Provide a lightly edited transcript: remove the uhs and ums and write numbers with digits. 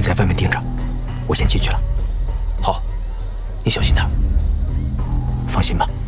在外面盯着，我先进去了。 好，你小心点。 放心吧。